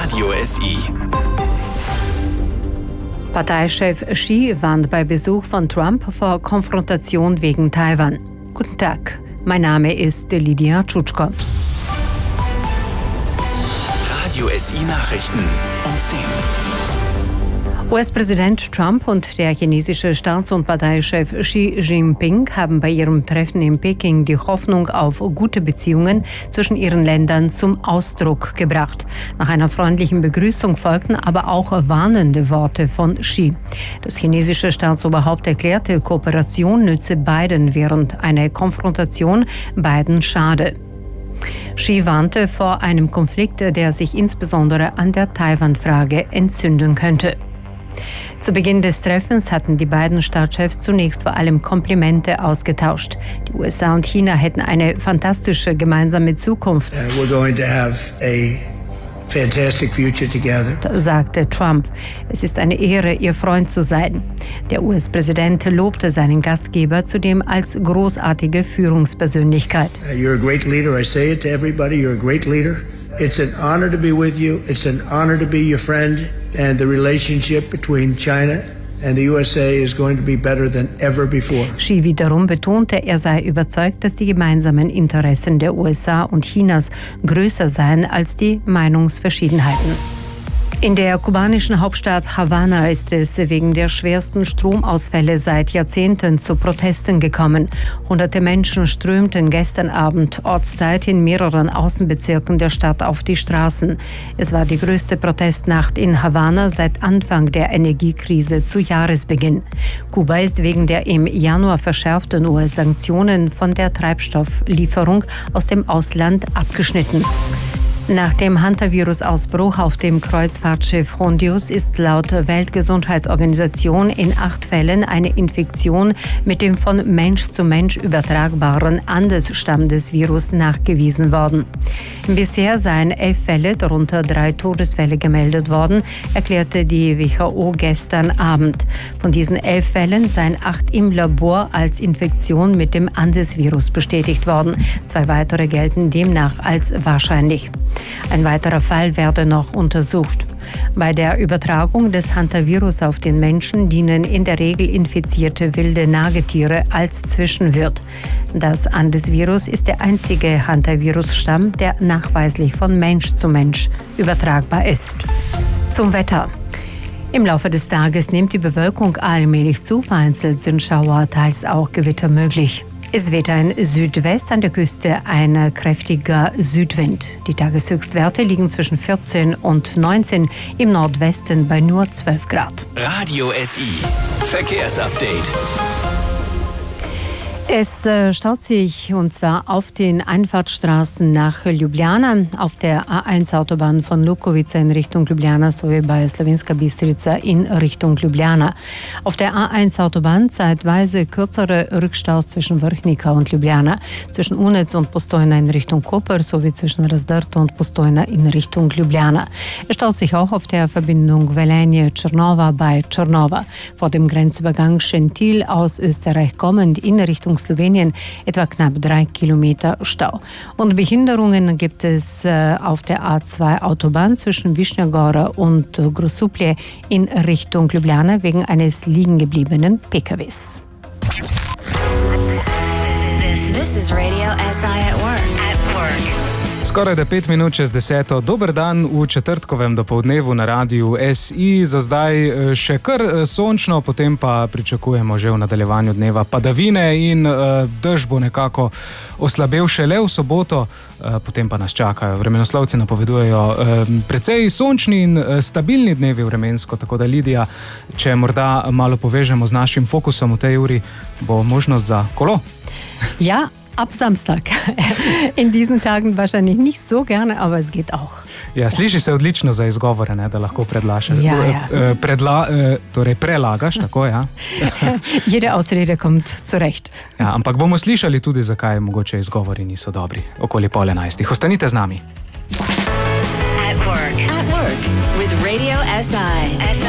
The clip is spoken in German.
Radio SI. Parteichef Xi warnt bei Besuch von Trump vor Konfrontation wegen Taiwan. Guten Tag, mein Name ist Lydia Tschutschko. Radio SI Nachrichten um 10. US-Präsident Trump und der chinesische Staats- und Parteichef Xi Jinping haben bei ihrem Treffen in Peking die Hoffnung auf gute Beziehungen zwischen ihren Ländern zum Ausdruck gebracht. Nach einer freundlichen Begrüßung folgten aber auch warnende Worte von Xi. Das chinesische Staatsoberhaupt erklärte, Kooperation nütze beiden, während eine Konfrontation beiden schade. Xi warnte vor einem Konflikt, der sich insbesondere an der Taiwan-Frage entzünden könnte. Zu Beginn des Treffens hatten die beiden Staatschefs zunächst vor allem Komplimente ausgetauscht. Die USA und China hätten eine fantastische gemeinsame Zukunft, We're going to have a fantastic future together. sagte Trump. Es ist eine Ehre, Ihr Freund zu sein. Der US-Präsident lobte seinen Gastgeber zudem als großartige Führungspersönlichkeit. You're a great leader. I say it to everybody. You're a great leader. It's an honor to be with you. It's an honor to be your friend. And the relationship between China and the USA is going to be better than ever before. Xi wiederum betonte, er sei überzeugt, dass die gemeinsamen Interessen der USA und Chinas größer seien als die Meinungsverschiedenheiten. In der kubanischen Hauptstadt Havanna ist es wegen der schwersten Stromausfälle seit Jahrzehnten zu Protesten gekommen. Hunderte Menschen strömten gestern Abend Ortszeit in mehreren Außenbezirken der Stadt auf die Straßen. Es war die größte Protestnacht in Havanna seit Anfang der Energiekrise zu Jahresbeginn. Kuba ist wegen der im Januar verschärften US-Sanktionen von der Treibstofflieferung aus dem Ausland abgeschnitten. Nach dem Hantavirus-Ausbruch auf dem Kreuzfahrtschiff Hondius ist laut Weltgesundheitsorganisation in 8 Fällen eine Infektion mit dem von Mensch zu Mensch übertragbaren Andes-Stamm des Virus nachgewiesen worden. Bisher seien 11 Fälle, darunter 3 Todesfälle gemeldet worden, erklärte die WHO gestern Abend. Von diesen 11 Fällen seien 8 im Labor als Infektion mit dem Andes-Virus bestätigt worden. 2 weitere gelten demnach als wahrscheinlich. Ein weiterer Fall werde noch untersucht. Bei der Übertragung des Hantavirus auf den Menschen dienen in der Regel infizierte wilde Nagetiere als Zwischenwirt. Das Andes-Virus ist der einzige Hantavirus-Stamm, der nachweislich von Mensch zu Mensch übertragbar ist. Zum Wetter. Im Laufe des Tages nimmt die Bewölkung allmählich zu, vereinzelt sind Schauer, teils auch Gewitter möglich. Es weht ein Südwest, an der Küste ein kräftiger Südwind. Die Tageshöchstwerte liegen zwischen 14 und 19, im Nordwesten bei nur 12 Grad. Radio SI. Verkehrsupdate. Es staut sich, und zwar auf den Einfahrtsstraßen nach Ljubljana, auf der A1-Autobahn von Lukovica in Richtung Ljubljana sowie bei Slovenska Bistrica in Richtung Ljubljana. Auf der A1-Autobahn zeitweise kürzere Rückstaus zwischen Vrhnika und Ljubljana, zwischen Unec und Postojna in Richtung Koper sowie zwischen Razdrta und Postojna in Richtung Ljubljana. Es staut sich auch auf der Verbindung Velenje-Črnova bei Črnova. Vor dem Grenzübergang Šentil aus Österreich kommend in Richtung Slowenien etwa knapp 3 Kilometer Stau. Und Behinderungen gibt es auf der A2-Autobahn zwischen Višnja und Grosuplje in Richtung Ljubljana wegen eines liegengebliebenen PKWs. This is Radio SI at work. Skoraj da 5 minut čez 10. Dober dan v četrtkovem dopoldnevu na radiju SI. Za zdaj še kar sončno, potem pa pričakujemo že v nadaljevanju dneva padavine in dež bo nekako oslabel šele v soboto, potem pa nas čakajo. Vremenoslovci napovedujejo precej sončni in stabilni dnevi vremensko, tako da Lidija, če morda malo povežemo z našim fokusom v tej uri, bo možnost za kolo. Ja, ab Samstag. In diesen Tagen wahrscheinlich nicht so gerne, aber es geht auch. Ja, sliši se odlično za izgovore, ne, da lahko predlažeš. Torej prelagaš, tako, ja. Jede Ausrede kommt zurecht. Ja, ampak bomo slišali tudi, zakaj mogoče izgovori niso dobri. Okoli 10:30. Ostanite z nami. At work with Radio SI.